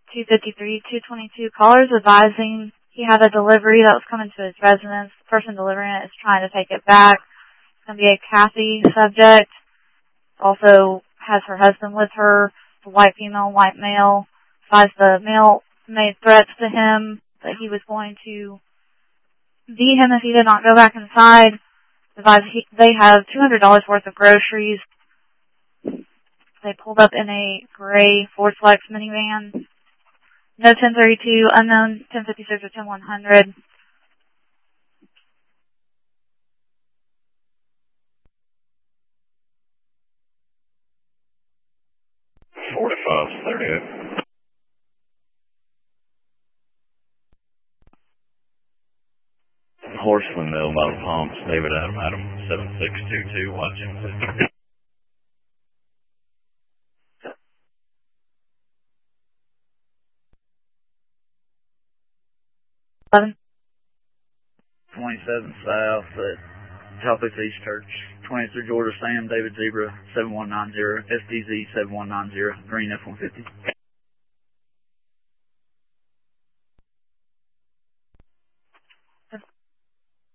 253, 222. Callers advising he had a delivery that was coming to his residence. The person delivering it is trying to take it back. It's going to be a Kathy subject. Also has her husband with her. It's a white female, white male. Advised the male made threats to him that he was going to beat him if he did not go back inside. Advised they have $200 worth of groceries. They pulled up in a gray Ford Flex minivan. No 1032, unknown 1056 or 10100. Horseman Mill by the Pumps, David Adam 7622, watching. 27 South at Topics East Church. 23 Georgia Sam, David Zebra 7190, SDZ 7190, Green F-150.